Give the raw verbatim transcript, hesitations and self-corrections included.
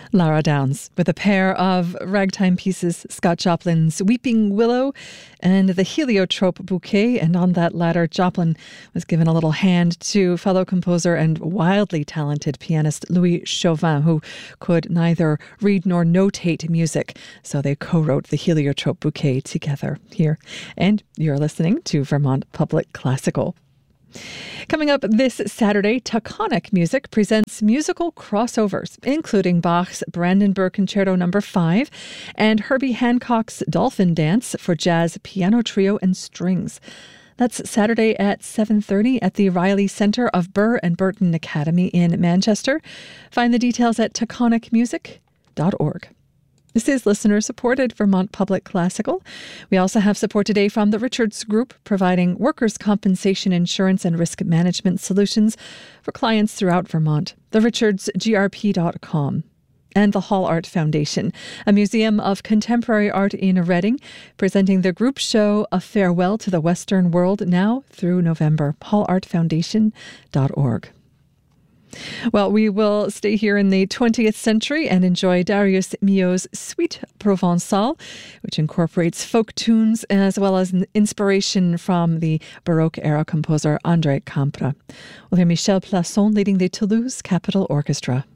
Lara Downs with a pair of ragtime pieces, Scott Joplin's Weeping Willow and the Heliotrope Bouquet. And on that latter, Joplin was given a little hand to fellow composer and wildly talented pianist Louis Chauvin, who could neither read nor notate music. So they co-wrote the Heliotrope Bouquet together here. And you're listening to Vermont Public Classical. Coming up this Saturday, Taconic Music presents musical crossovers, including Bach's Brandenburg Concerto number five and Herbie Hancock's Dolphin Dance for jazz, piano trio, and strings. That's Saturday at seven thirty at the Riley Centre of Burr and Burton Academy in Manchester. Find the details at taconic music dot org. This is listener-supported Vermont Public Classical. We also have support today from the Richards Group, providing workers' compensation insurance and risk management solutions for clients throughout Vermont. the richards g r p dot com. And the Hall Art Foundation, a museum of contemporary art in Reading, presenting the group show A Farewell to the Western World now through November. hall art foundation dot org. Well, we will stay here in the twentieth century and enjoy Darius Milhaud's Suite Provençale, which incorporates folk tunes as well as inspiration from the Baroque-era composer André Campra. We'll hear Michel Plasson leading the Toulouse Capitol Orchestra.